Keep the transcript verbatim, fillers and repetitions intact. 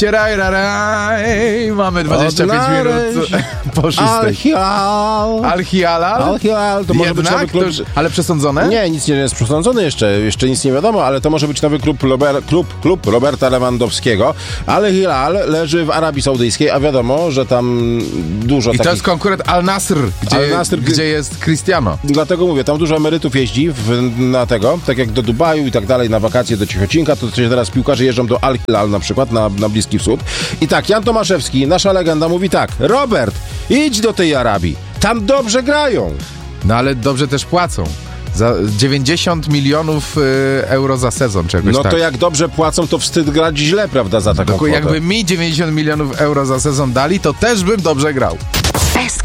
Cieraj, raraj. Mamy dwadzieścia pięć minut po szóstej. Al-Hilal. Al-Hilal? Al-Hilal to może Jednak? być nowy klub. To już, ale przesądzone? Nie, nic nie jest przesądzone jeszcze, jeszcze nic nie wiadomo, ale to może być nowy klub, Lober, klub, klub Roberta Lewandowskiego. Al-Hilal leży w Arabii Saudyjskiej, a wiadomo, że tam dużo I takich... to jest konkurent Al-Nasr, gdzie, Al-Nasr, gdzie jest Cristiano. Dlatego mówię, tam dużo emerytów jeździ w, na tego, tak jak do Dubaju i tak dalej, na wakacje do Cichocinka, to się teraz piłkarze jeżdżą do Al-Hilal na przykład, na, na Bliski Wschód. I tak, Jan Tomaszewski, nasza legenda, mówi tak: Robert, idź do tej Arabii, tam dobrze grają. No ale dobrze też płacą. Za dziewięćdziesiąt milionów y, euro za sezon czegoś No tak. to jak dobrze płacą, to wstyd grać źle, prawda, za taką Tylko kwotę. jakby mi dziewięćdziesiąt milionów euro za sezon dali, to też bym dobrze grał.